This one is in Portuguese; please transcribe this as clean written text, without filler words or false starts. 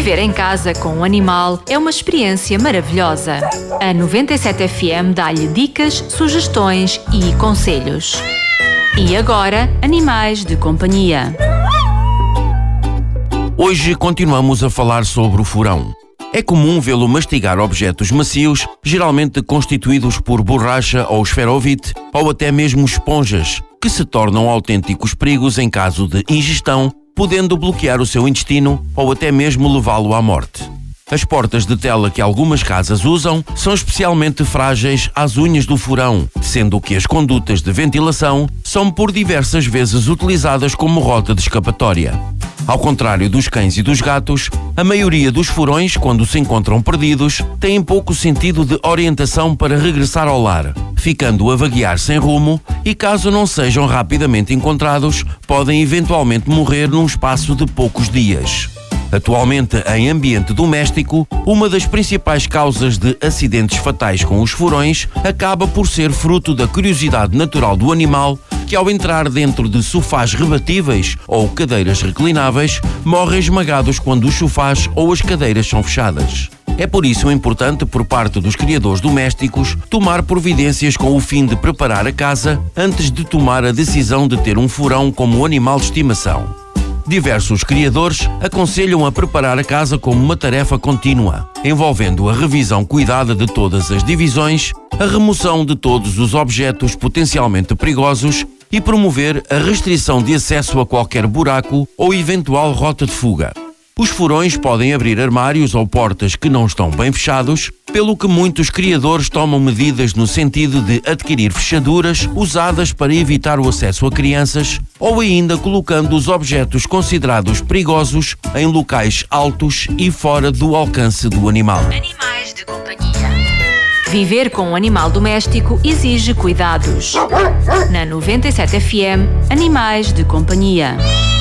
Viver em casa com um animal é uma experiência maravilhosa. A 97 FM dá-lhe dicas, sugestões e conselhos. E agora, animais de companhia. Hoje continuamos a falar sobre o furão. É comum vê-lo mastigar objetos macios, geralmente constituídos por borracha ou esferovite, ou até mesmo esponjas, que se tornam autênticos perigos em caso de ingestão, podendo bloquear o seu intestino ou até mesmo levá-lo à morte. As portas de tela que algumas casas usam são especialmente frágeis às unhas do furão, sendo que as condutas de ventilação são por diversas vezes utilizadas como rota de escapatória. Ao contrário dos cães e dos gatos, a maioria dos furões, quando se encontram perdidos, têm pouco sentido de orientação para regressar ao lar, ficando a vaguear sem rumo e, caso não sejam rapidamente encontrados, podem eventualmente morrer num espaço de poucos dias. Atualmente, em ambiente doméstico, uma das principais causas de acidentes fatais com os furões acaba por ser fruto da curiosidade natural do animal, que ao entrar dentro de sofás rebatíveis ou cadeiras reclináveis, morrem esmagados quando os sofás ou as cadeiras são fechadas. É por isso importante, por parte dos criadores domésticos, tomar providências com o fim de preparar a casa antes de tomar a decisão de ter um furão como animal de estimação. Diversos criadores aconselham a preparar a casa como uma tarefa contínua, envolvendo a revisão cuidada de todas as divisões, a remoção de todos os objetos potencialmente perigosos e promover a restrição de acesso a qualquer buraco ou eventual rota de fuga. Os furões podem abrir armários ou portas que não estão bem fechados, pelo que muitos criadores tomam medidas no sentido de adquirir fechaduras usadas para evitar o acesso a crianças ou ainda colocando os objetos considerados perigosos em locais altos e fora do alcance do animal. Animais de companhia. Viver com um animal doméstico exige cuidados. Na 97 FM, Animais de companhia.